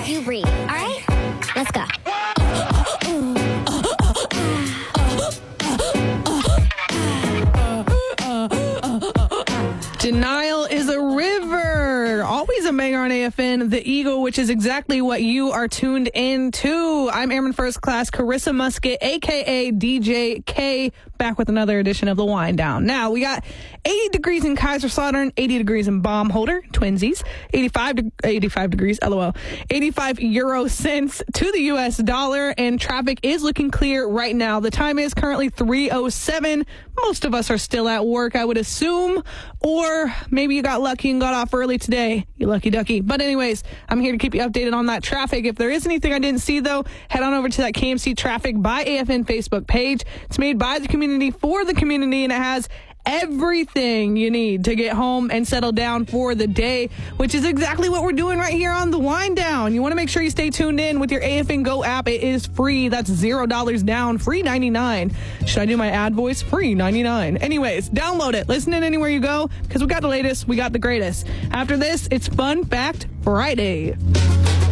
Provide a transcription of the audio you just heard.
You breathe, all right? Let's go. Denial is a river. Always a banger on AFN, The Eagle, which is exactly what you are tuned into. I'm Airman First Class Carissa Musket, a.k.a. DJ K, back with another edition of The Wind Down. Now, we got 80 degrees in Kaiserslautern, 80 degrees in Baumholder, twinsies, 85 degrees, LOL, 85 euro cents to the U.S. dollar, and traffic is looking clear right now. The time is currently 3:07. Most of us are still at work, I would assume, or maybe you got lucky and got off early today. You lucky ducky. But anyways, I'm here to keep you updated on that traffic. If there is anything I didn't see, though, head on over to that KMC Traffic by AFN Facebook page. It's made by the community for the community, and it has everything you need to get home and settle down for the day, which is exactly what we're doing right here on The Wind Down. You want to make sure you stay tuned in with your AFN Go app. It is free. That's $0 down, free 99. Should I do my ad voice? Free 99. Anyways, download it. Listen in anywhere you go, because we got the latest, we got the greatest. After this, it's Fun Fact Friday.